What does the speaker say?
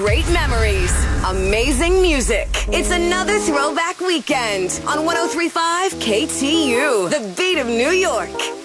great memories, amazing music. It's another throwback weekend on 103.5 KTU, the beat of New York.